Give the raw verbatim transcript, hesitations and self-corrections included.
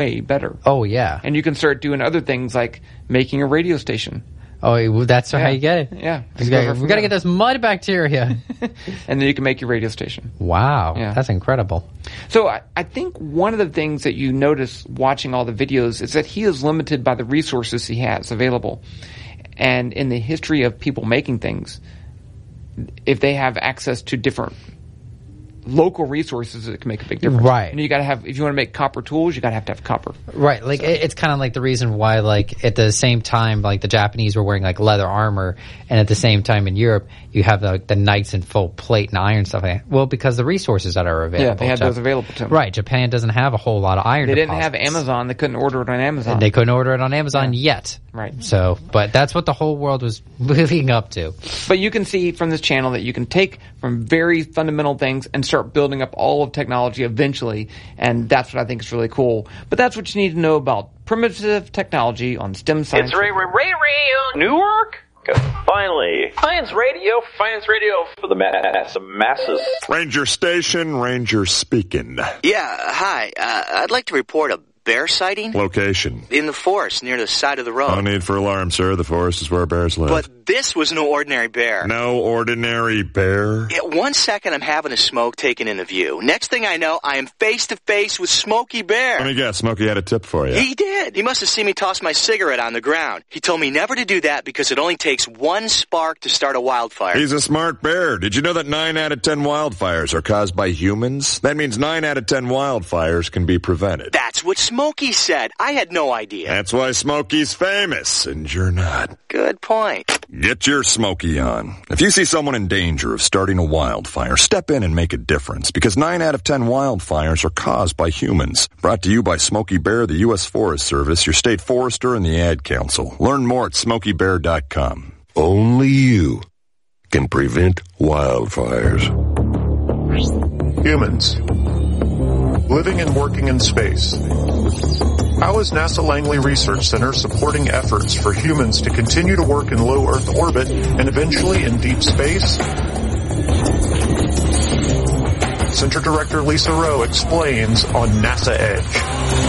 way better. Oh, yeah. And you can start doing other things like making a radio station. Oh, well, that's yeah. how you get it. Yeah. We got, we got to get this mud bacteria. And then you can make your radio station. Wow. Yeah. That's incredible. So I, I think one of the things that you notice watching all the videos is that he is limited by the resources he has available. And in the history of people making things, if they have access to different local resources, it can make a big difference. Right. And you got to have, if you want to make copper tools, you got to have to have copper. Right. Like, so. it, it's kind of like the reason why, like, at the same time, like, the Japanese were wearing, like, leather armor, and at the same time in Europe, you have, like, the knights in full plate and iron stuff. Well, because the resources that are available. Yeah, they had Jap- those available to them. Right. Japan doesn't have a whole lot of iron They didn't deposits. have Amazon. They couldn't order it on Amazon. And they couldn't order it on Amazon yeah. yet. Right. So, but that's what the whole world was moving up to. But you can see from this channel that you can take from very fundamental things and start building up all of technology eventually, and that's what I think is really cool. But that's what you need to know about primitive technology on STEM Science. It's Ray Ray Ray Ray Newark. Finally, Science Radio, Science Radio for the mass, masses. Ranger Station, Ranger speaking. Yeah, hi. Uh, I'd like to report a bear sighting. Location. In the forest near the side of the road. No need for alarm, sir. The forest is where bears live. But this was no ordinary bear. No ordinary bear? Yeah, one second I'm having a smoke taken into view. Next thing I know, I am face to face with Smokey Bear. Let me guess, Smokey had a tip for you. He did. He must have seen me toss my cigarette on the ground. He told me never to do that because it only takes one spark to start a wildfire. He's a smart bear. Did you know that nine out of ten wildfires are caused by humans? That means nine out of ten wildfires can be prevented. That's what Smokey said. I had no idea. That's why Smokey's famous, and you're not. Good point. Get your Smokey on. If you see someone in danger of starting a wildfire, step in and make a difference, because nine out of ten wildfires are caused by humans. Brought to you by Smokey Bear, the U S Forest Service, your state forester, and the Ad Council. Learn more at smokey bear dot com. Only you can prevent wildfires. Humans. Living and working in space. How is NASA Langley Research Center supporting efforts for humans to continue to work in low Earth orbit and eventually in deep space? Center Director Lisa Rowe explains on NASA Edge.